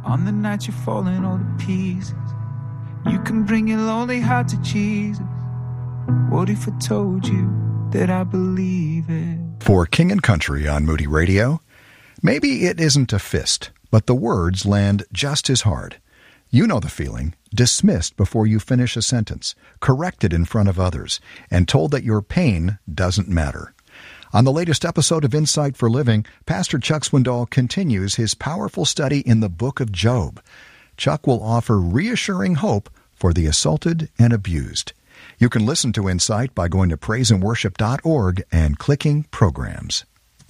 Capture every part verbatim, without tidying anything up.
On the night you're falling all to pieces, you can bring your lonely heart to Jesus. What if I told you that I believe it? For King and Country on Moody Radio, maybe it isn't a fist, but the words land just as hard. You know the feeling, dismissed before you finish a sentence, corrected in front of others, and told that your pain doesn't matter. On the latest episode of Insight for Living, Pastor Chuck Swindoll continues his powerful study in the book of Job. Chuck will offer reassuring hope for the assaulted and abused. You can listen to Insight by going to praise and worship dot org and clicking Programs.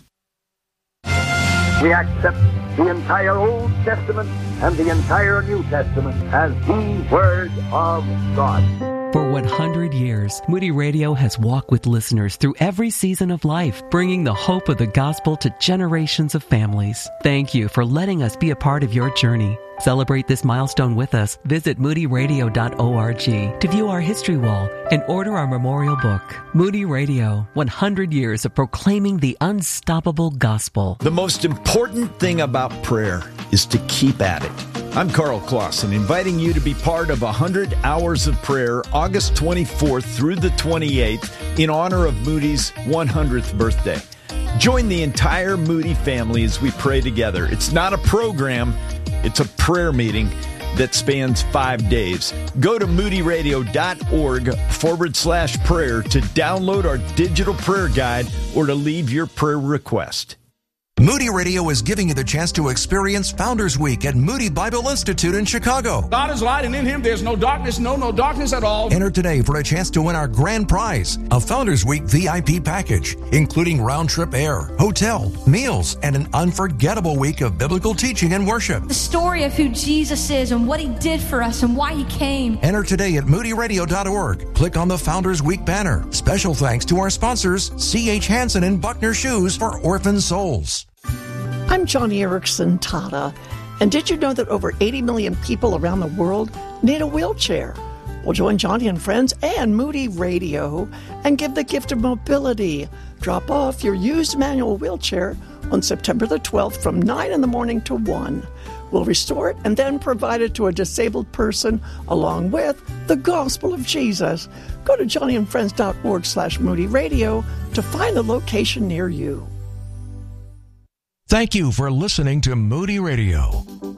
We accept the entire Old Testament and the entire New Testament as the Word of God. For one hundred years, Moody Radio has walked with listeners through every season of life, bringing the hope of the gospel to generations of families. Thank you for letting us be a part of your journey. Celebrate this milestone with us. Visit moody radio dot org to view our history wall and order our memorial book. Moody Radio, one hundred years of proclaiming the unstoppable gospel. The most important thing about prayer is to keep at it. I'm Carl Clausen, inviting you to be part of one hundred Hours of Prayer, August twenty-fourth through the twenty-eighth, in honor of Moody's one hundredth birthday. Join the entire Moody family as we pray together. It's not a program, it's a prayer meeting that spans five days. Go to moody radio dot org forward slash prayer to download our digital prayer guide or to leave your prayer request. Moody Radio is giving you the chance to experience Founders Week at Moody Bible Institute in Chicago. God is light, and in Him there's no darkness, no, no darkness at all. Enter today for a chance to win our grand prize, a Founders Week V I P package, including round-trip air, hotel, meals, and an unforgettable week of biblical teaching and worship. The story of who Jesus is and what He did for us and why He came. Enter today at moody radio dot org. Click on the Founders Week banner. Special thanks to our sponsors, C H Hansen and Buckner Shoes for Orphan Souls. I'm Johnny Erickson Tata, and did you know that over eighty million people around the world need a wheelchair? Well, join Johnny and friends and Moody Radio and give the gift of mobility. Drop off your used manual wheelchair on September the twelfth from nine in the morning to one. We'll restore it and then provide it to a disabled person along with the gospel of Jesus. Go to johnny and friends dot org slash Moody Radio to find a location near you. Thank you for listening to Moody Radio.